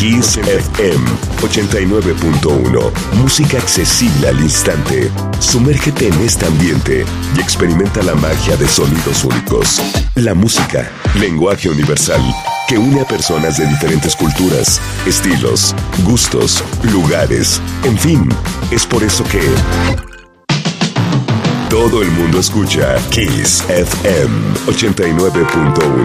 Kiss FM 89.1. Música accesible al instante. Sumérgete en este ambiente y experimenta la magia de sonidos únicos. La música, lenguaje universal, que une a personas de diferentes culturas, estilos, gustos, lugares, en fin, es por eso que todo el mundo escucha Kiss FM 89.1.